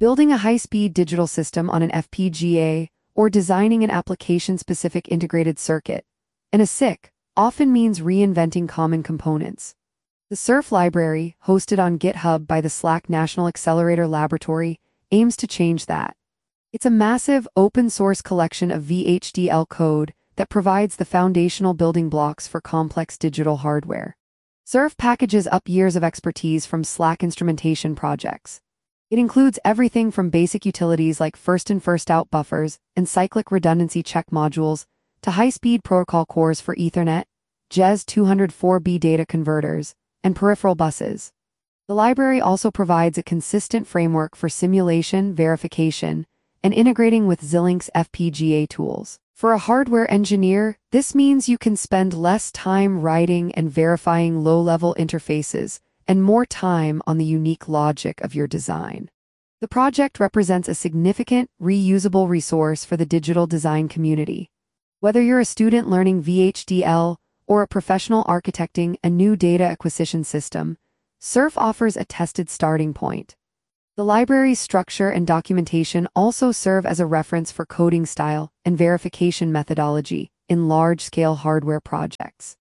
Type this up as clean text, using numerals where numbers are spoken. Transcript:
Building a high-speed digital system on an FPGA or designing an application-specific integrated circuit in a SiC often means reinventing common components. The SURF library, hosted on GitHub by the SLAC National Accelerator Laboratory, aims to change that. It's a massive, open-source collection of VHDL code that provides the foundational building blocks for complex digital hardware. SURF packages up years of expertise from SLAC instrumentation projects. It includes everything from basic utilities like first in first out buffers and cyclic redundancy check modules to high-speed protocol cores for Ethernet, JES 204B data converters, and peripheral buses. The library also provides a consistent framework for simulation, verification, and integrating with Xilinx FPGA tools. For a hardware engineer, this means you can spend less time writing and verifying low-level interfaces and more time on the unique logic of your design. The project represents a significant, reusable resource for the digital design community. Whether you're a student learning VHDL or a professional architecting a new data acquisition system, SURF offers a tested starting point. The library's structure and documentation also serve as a reference for coding style and verification methodology in large-scale hardware projects.